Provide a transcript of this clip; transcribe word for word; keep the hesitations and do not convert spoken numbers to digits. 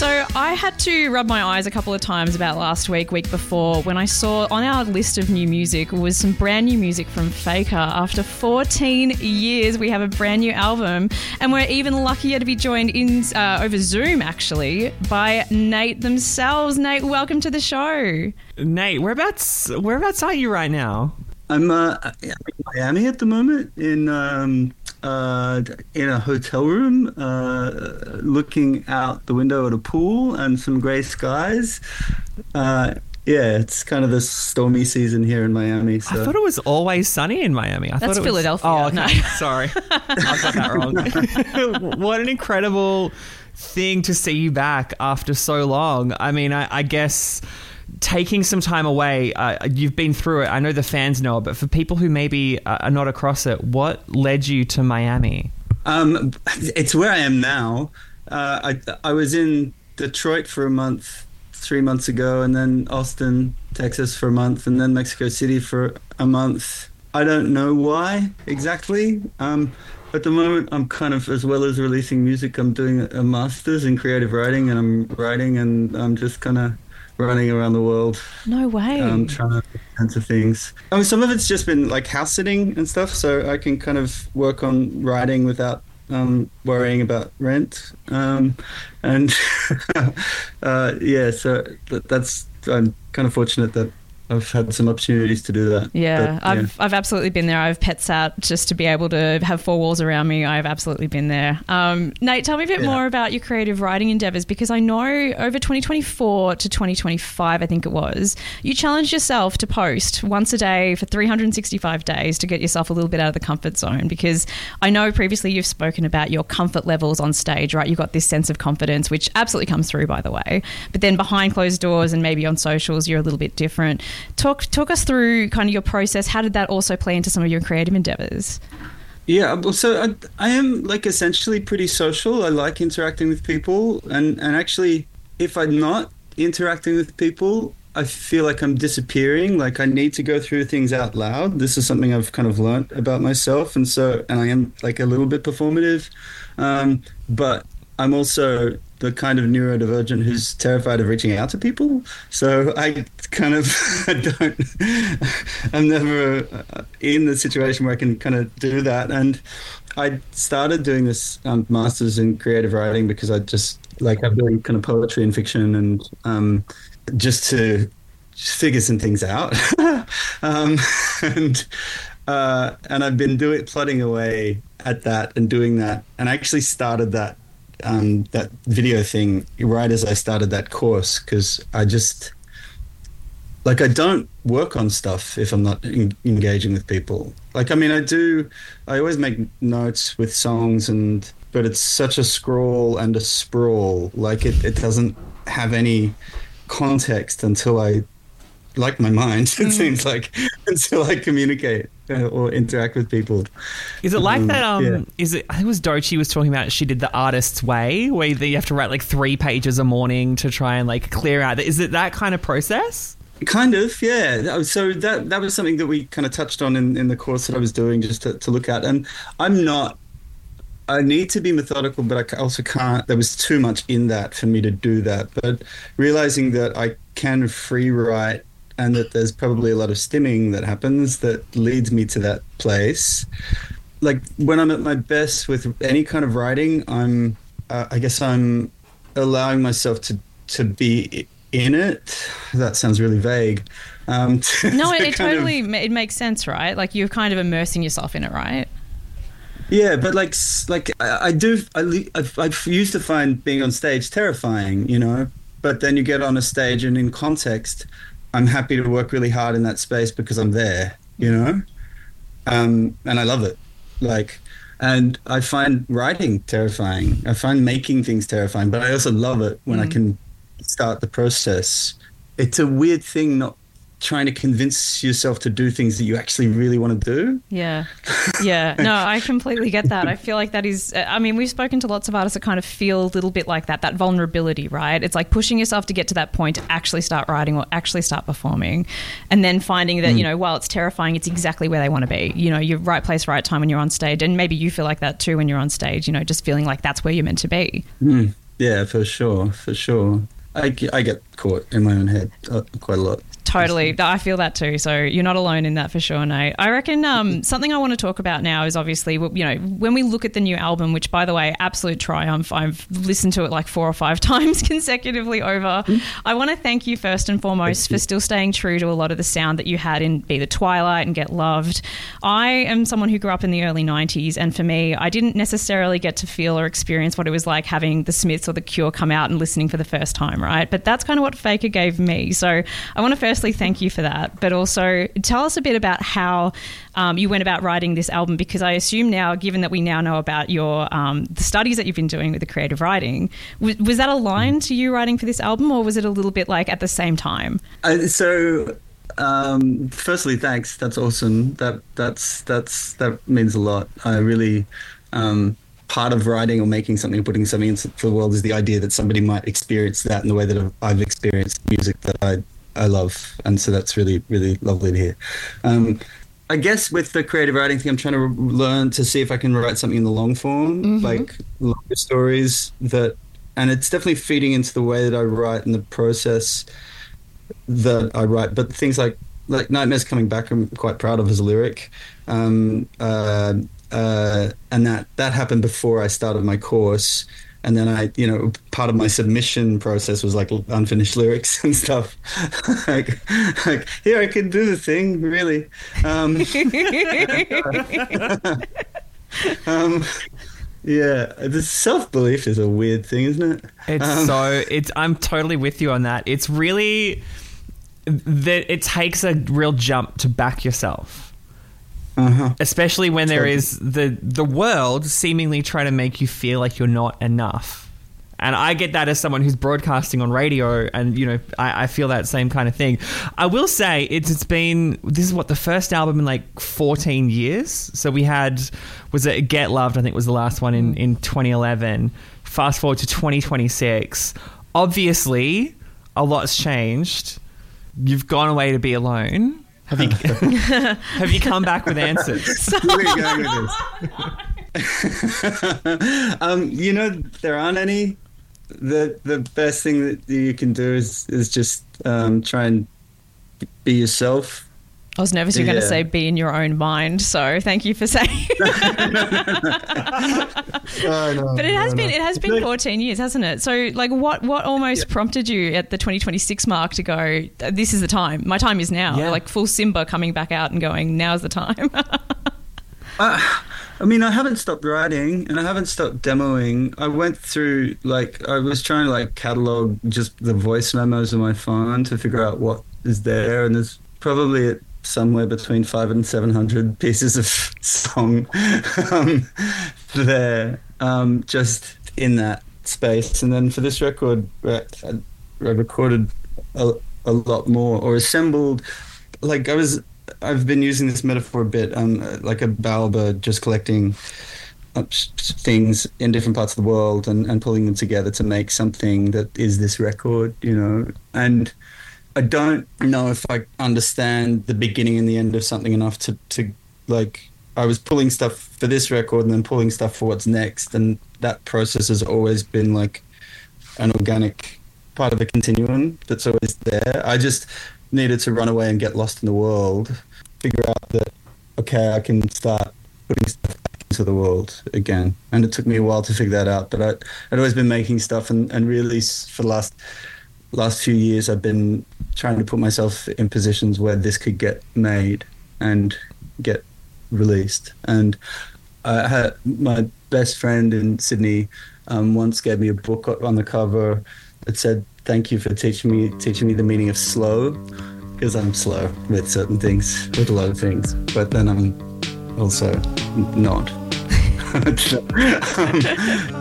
So I had to rub my eyes a couple of times about last week, week before, when I saw on our list of new music was some brand new music from Faker. After fourteen years, we have a brand new album, and we're even luckier to be joined in uh, over Zoom, actually, by Nate themselves. Nate, welcome to the show. Nate, whereabouts, whereabouts are you right now? I'm uh, in Miami at the moment, in um, uh, in a hotel room, uh, looking out the window at a pool and some grey skies. Uh, yeah, it's kind of the stormy season here in Miami. So. I thought it was always sunny in Miami. I That's thought it Philadelphia. Was, oh, no. okay. Sorry. I got that wrong. What an incredible thing to see you back after so long. I mean, I, I guess... taking some time away, uh, you've been through it. I know the fans know it, but for people who maybe are not across it, what led you to Miami? Um, it's where I am now. Uh, I I was in Detroit for a month, three months ago, and then Austin, Texas for a month, and then Mexico City for a month. I don't know why exactly. Um, at the moment, I'm kind of, as well as releasing music, I'm doing a master's in creative writing, and I'm writing, and I'm just kind of running around the world. No way. Um, trying to answer things. I mean, some of it's just been like house sitting and stuff, so I can kind of work on writing without um, worrying about rent. Um, and uh, yeah, so that's, I'm kind of fortunate that I've had some opportunities to do that. Yeah, but, I've yeah. I've absolutely been there. I've pet sat just to be able to have four walls around me. I've absolutely been there. Um, Nate, tell me a bit Yeah. more about your creative writing endeavours, because I know over twenty twenty-four to twenty twenty-five, I think it was, you challenged yourself to post once a day for three hundred sixty-five days to get yourself a little bit out of the comfort zone, because I know previously you've spoken about your comfort levels on stage, right? You've got this sense of confidence, which absolutely comes through, by the way. But then behind closed doors and maybe on socials, you're a little bit different. Talk talk us through kind of your process. How did that also play into some of your creative endeavours? Yeah, well, so I, I am like essentially pretty social. I like interacting with people, and, and actually, if I'm not interacting with people, I feel like I'm disappearing. Like I need to go through things out loud. This is something I've kind of learnt about myself, and so and I am like a little bit performative, um, but I'm also the kind of neurodivergent who's terrified of reaching out to people. So I kind of I don't, I'm never in the situation where I can kind of do that. And I started doing this um, master's in creative writing because I just like I'm doing kind of poetry and fiction, and um, just to just figure some things out. um, and uh, and I've been doing plodding away at that and doing that, and I actually started that. Um, that video thing right as I started that course, because I just like I don't work on stuff if I'm not in, engaging with people. Like I mean I do I always make notes with songs, and but it's such a scroll and a sprawl. Like it, it doesn't have any context until I like my mind it mm. seems like until I communicate or interact with people. Is it like um, that? Um, yeah. Is it? I think it was Doechii was talking about. She did the artist's way, where you have to write like three pages a morning to try and like clear out. Is it that kind of process? Kind of, yeah. So that that was something that we kind of touched on in, in the course that I was doing, just to, to look at. And I'm not. I need to be methodical, but I also can't. There was too much in that for me to do that. But realizing that I can free write, and that there's probably a lot of stimming that happens that leads me to that place. Like when I'm at my best with any kind of writing, I'm, uh, I guess I'm allowing myself to, to be in it. That sounds really vague. Um, to, no, to it, it totally, of, it makes sense, right? Like you're kind of immersing yourself in it, right? Yeah, but like, like I, I do, I, I've, I've used to find being on stage terrifying, you know, but then you get on a stage and in context, I'm happy to work really hard in that space because I'm there, you know, um, and I love it. Like, and I find writing terrifying. I find making things terrifying, but I also love it when mm. I can start the process. It's a weird thing not trying to convince yourself to do things that you actually really want to do. Yeah. Yeah. No, I completely get that. I feel like that is, I mean, we've spoken to lots of artists that kind of feel a little bit like that, that vulnerability, right? It's like pushing yourself to get to that point to actually start writing or actually start performing, and then finding that, mm. you know, while it's terrifying, it's exactly where they want to be. You know, you're right place, right time when you're on stage. And maybe you feel like that too when you're on stage, you know, just feeling like that's where you're meant to be. Mm. Yeah, for sure, for sure. I, ge- I get caught in my own head uh, quite a lot. Totally. I feel that too. So you're not alone in that for sure, Nate. I reckon um, something I want to talk about now is obviously, you know, when we look at the new album, which, by the way, absolute triumph. I've listened to it like four or five times consecutively over. I want to thank you first and foremost for still staying true to a lot of the sound that you had in Be the Twilight and Get Loved. I am someone who grew up in the early nineties, and for me, I didn't necessarily get to feel or experience what it was like having the Smiths or the Cure come out and listening for the first time, right? But that's kind of what Faker gave me. So I want to first thank you for that, but also tell us a bit about how um, you went about writing this album, because I assume now, given that we now know about your um, the studies that you've been doing with the creative writing, w- was that aligned to you writing for this album, or was it a little bit like at the same time? Uh, so um, firstly, thanks. That's awesome. That that's that's that means a lot. I really um, part of writing or making something, putting something into the world, is the idea that somebody might experience that in the way that I've experienced music that I I love, and so that's really, really lovely to hear. Um, I guess with the creative writing thing, I'm trying to re- learn to see if I can write something in the long form, mm-hmm. like longer stories that, and it's definitely feeding into the way that I write and the process that I write. But things like like Nightmares Coming Back, I'm quite proud of as a lyric, um, uh, uh, and that that happened before I started my course. And then I, you know, part of my submission process was like unfinished lyrics and stuff. like, like, here, I can do the thing, really. Um, um, yeah, the self-belief is a weird thing, isn't it? It's um, so, it's, I'm totally with you on that. It's really, that it takes a real jump to back yourself. Uh-huh. Especially when there is the the world seemingly trying to make you feel like you're not enough. And I get that as someone who's broadcasting on radio, and, you know, I, I feel that same kind of thing. I will say it's it's been, this is what, the first album in like fourteen years. So we had, was it Get Loved, I think was the last one in, in twenty eleven. Fast forward to twenty twenty-six. Obviously, a lot's changed. You've gone away to be alone. Have you, have you come back with answers? Where are you going with this? um, you know, there aren't any. The the best thing that you can do is is just um, try and be yourself. I was nervous you were yeah. going to say be in your own mind, so thank you for saying. oh, no, but it has no, been no. it has been fourteen years, hasn't it? So, like, what what almost yeah. prompted you at the twenty twenty-six mark to go, this is the time. My time is now. Yeah. Like full Simba coming back out and going, now's the time. uh, I mean, I haven't stopped writing and I haven't stopped demoing. I went through, like, I was trying to like catalog just the voice memos on my phone to figure out what is there, and there's probably somewhere between five and seven hundred pieces of song um, there, um, just in that space. And then for this record, I, I recorded a, a lot more, or assembled. Like I was, I've been using this metaphor a bit, um, like a bowerbird, just collecting things in different parts of the world and, and pulling them together to make something that is this record, you know, and. I don't know if I understand the beginning and the end of something enough to, to like, I was pulling stuff for this record and then pulling stuff for what's next. And that process has always been like an organic part of the continuum that's always there. I just needed to run away and get lost in the world, figure out that, okay, I can start putting stuff back into the world again. And it took me a while to figure that out, but I, I'd always been making stuff, and, and really for the last... last few years I've been trying to put myself in positions where this could get made and get released. And I had my best friend in Sydney um, once gave me a book on the cover that said, thank you for teaching me teaching me the meaning of slow, because I'm slow with certain things, with a lot of things, but then I'm also not. um,